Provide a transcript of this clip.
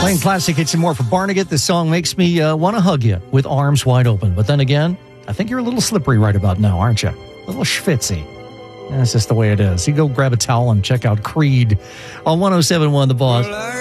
Playing classic hits and more for Barnegat. This song makes me want to hug you with arms wide open. But then again, I think you're a little slippery right about now, aren't you? A little schwitzy. That's just the way it is. You go grab a towel and check out Creed on 107.1 The Boss.